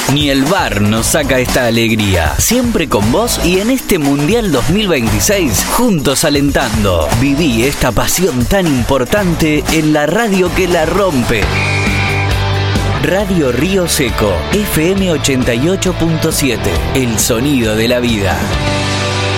Ni el VAR nos saca esta alegría. Siempre con vos y en este Mundial 2026, juntos alentando. Viví esta pasión tan importante en la radio que la rompe. Radio Río Seco, FM 88.7, el sonido de la vida.